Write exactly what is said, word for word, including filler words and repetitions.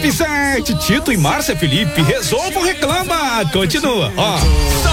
R sete, Tito e Márcia Felipe, resolvam, reclama. Continua, ó.